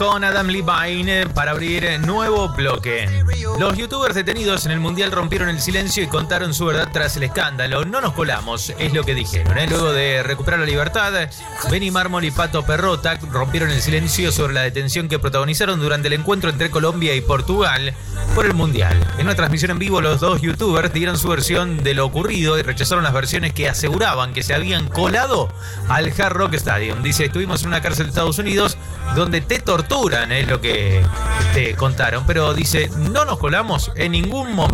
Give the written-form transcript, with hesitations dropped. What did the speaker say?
Con Adam Levine para abrir nuevo bloque. Los youtubers detenidos en el Mundial rompieron el silencio y contaron su verdad tras el escándalo. No nos colamos, es lo que dijeron. Luego de recuperar la libertad, Benny Mármol y Pato Perrota rompieron el silencio sobre la detención que protagonizaron durante el encuentro entre Colombia y Portugal por el Mundial. En una transmisión en vivo, los dos youtubers dieron su versión de lo ocurrido y rechazaron las versiones que aseguraban que se habían colado al Hard Rock Stadium. Dice, estuvimos en una cárcel de Estados Unidos donde te torturan, es lo que te contaron. Pero dice, no nos colamos en ningún momento.